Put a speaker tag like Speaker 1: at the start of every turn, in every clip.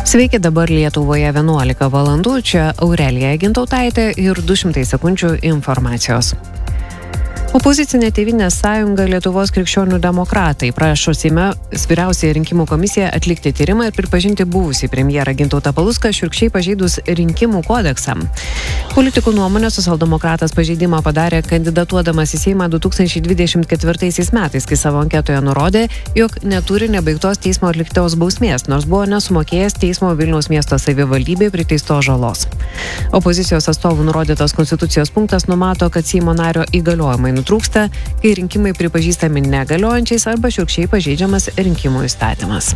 Speaker 1: Sveiki, dabar Lietuvoje 11 valandų, čia Aurelija Gintautaitė ir 200 sekundžių informacijos. Opozicinė Tėvynės sąjunga Lietuvos krikščionių demokratai prašo Seime vyriausiąją rinkimų komisiją atlikti tyrimą ir pripažinti buvusį premjerą Gintautą Palucką šiurkščiai pažeidus rinkimų kodeksą. Politikų nuomonė socialdemokratas pažeidimą padarė kandidatuodamas į Seimą 2024 metais, kai savo anketoje nurodė, jog neturi nebaigtos teismo atliktos bausmės, nors buvo nesumokėjęs teismo Vilniaus miesto savivaldybei priteistos žalos. Opozicijos atstovų nurodytas konstitucijos punktas numato, kad Seimo nario įgaliojimai nutrūksta, kai rinkimai pripažįstami negaliojančiais arba šiurkščiai pažeidžiamas rinkimų įstatymas.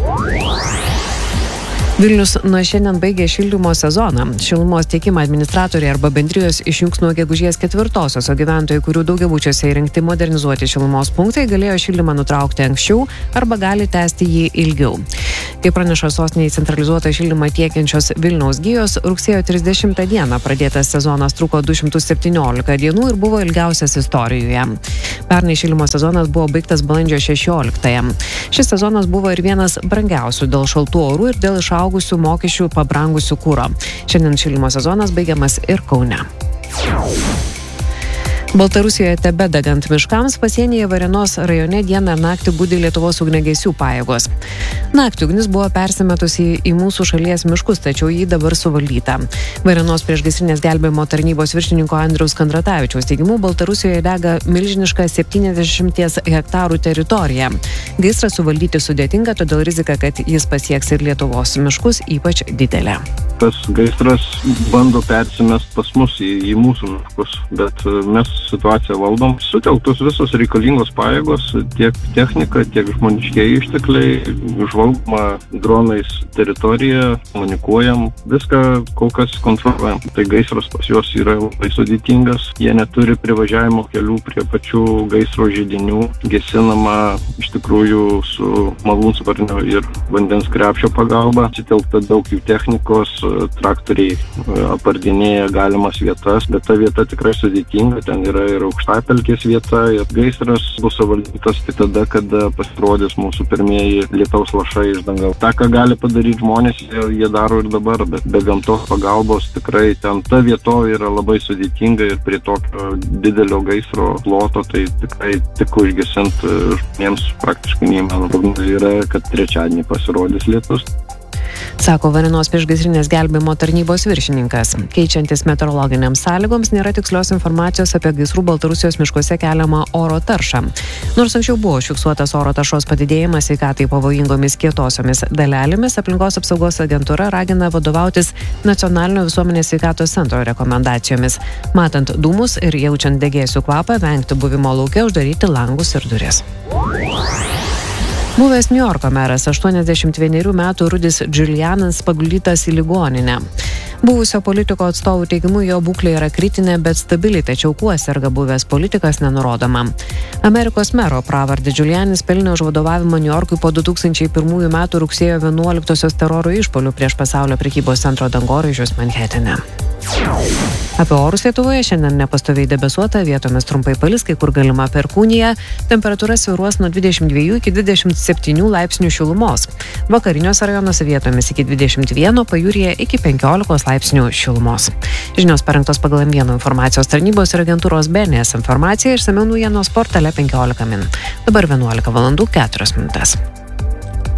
Speaker 1: Vilnius nuo šiandien baigė šildymo sezoną. Šilumos tiekimą administratoriai arba bendrijos išjungs nuo gegužės 4-osios, o gyventojai, kurių daugiabučiuose įrengti modernizuoti šilumos punktai, galėjo šildymą nutraukti anksčiau arba gali tęsti jį ilgiau. Kaip praneša sostinėje centralizuotą šildymą tiekiančios Vilniaus gijos, rugsėjo 30 dieną pradėtas sezonas truko 217 dienų ir buvo ilgiausias istorijoje. Pernai šildymo sezonas buvo baigtas balandžio 16-ąją. Šis sezonas buvo ir vienas brangiausių dėl šaltų orų ir dėl išaugusių mokesčių pabrangusių kuro. Šiandien šildymo sezonas baigiamas ir Kaune. Baltarusijoje tebedegant miškams pasienyje Varėnos rajone dieną naktį budi Lietuvos ugniagesių pajėgos. Naktį ugnis buvo persimetusi į mūsų šalies miškus, tačiau jį dabar suvaldyta. Varėnos priešgaisrinės gelbėjimo tarnybos viršininko Andriaus Kandratavičiaus teigimu, Baltarusijoje dega milžiniška 70 hektarų teritorija. Gaisrą suvaldyti sudėtinga, todėl rizika, kad jis pasieks ir Lietuvos miškus, ypač didelė.
Speaker 2: Tas gaisras bando persimest pas mus į mūsų miškus, bet mes situaciją valdom. Sutelktos visos reikalingos pajėgos, tiek technika, tiek žmoniškieji ištekliai, žvalgoma dronais teritoriją, komunikuojam, viską kol kas kontroliuojam. Tai gaisras pas juos yra labai sudėtingas, jie neturi privažiavimo kelių prie pačių gaisro židinių, gesinama iš tikrųjų su malūnsparnio ir vandens krepšio pagalba, sutelkta daug jų technikos, traktoriai apardinėja galimas vietas, bet ta vieta tikrai sudėtinga, ten yra ir aukštapelkės vieta, ir gaisras bus suvaldytas tik tada, kada pasirodys mūsų pirmieji lietaus lašai iš dangaus. Ta, ką gali padaryti žmonės, jie daro ir dabar, bet be gamtos pagalbos tikrai ten ta vietovė yra labai sudėtinga ir prie tokio didelio gaisro ploto, tai tikrai tik užgesint žmonėms praktiškai neįmanoma. Prognoz yra, kad trečiadienį pasirodys lietus.
Speaker 1: Sako Varėnos priešgaisrinės gelbėjimo tarnybos viršininkas. Keičiantis meteorologiniams sąlygoms nėra tikslios informacijos apie gaisrų Baltarusijos miškuose keliamą oro taršą. Nors anksčiau buvo užfiksuotas oro taršos padidėjimas sveikatai pavojingomis kietosiomis dalelėmis, aplinkos apsaugos agentūra ragina vadovautis Nacionalinio visuomenės sveikatos centro rekomendacijomis. Matant dūmus ir jaučiant degėsių kvapą, vengti buvimo lauke, uždaryti langus ir duris. Buvęs Niujorko meras 81 metų Rudis Giulianas paguldytas į ligoninę. Buvusio politiko atstovų teigimu, jo būklė yra kritinė, bet stabili, tačiau kuo serga buvęs politikas nenurodoma. Amerikos mero pravardė Giulianis pelnė už vadovavimą Niujorkui po 2001 metų rugsėjo 11-osios teroro išpuolių prieš pasaulio prekybos centro dangoraižius Manhetene. Apie orus Lietuvoje šiandien nepastoviai debesuota, vietomis trumpai palis, kai kur galima perkūnija, temperatūra svyruos nuo 22 iki 27 laipsnių šilumos. Vakariniuose rajonuose vietomis iki 21, pajūryje iki 15 laipsnių šilumos. Žinios parengtos pagal M1 informacijos tarnybos ir agentūros BNS informacija, išsamiau naujienos portale 15 min. Dabar 11 valandų 4 minutės.